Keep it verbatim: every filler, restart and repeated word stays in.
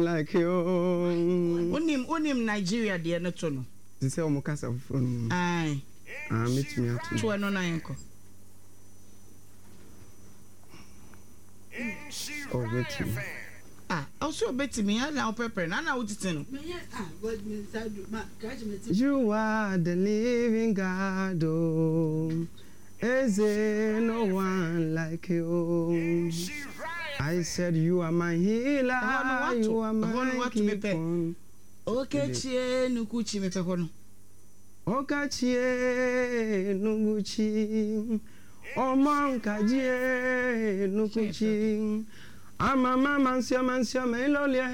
like you. Unim unim Nigeria de no to no. They say omo kasa fufuro. Ai. Ah meet me atu. To no na enko. Oh wait. Ah, also beti me ya na pepper na na wutite no. You are the living God. Oh. Is there no one like you? I said you are my healer. You are my keeper. Okay, chie nukuchi me pe hono. Okay, chie nukuchi. Omanka jie nukuchi. Ama mama mansia mansia me lolia.